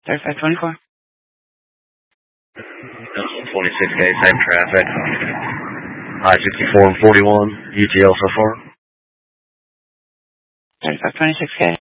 3524. 26K, same traffic. I-64 and 41, UTL so far. 3526K.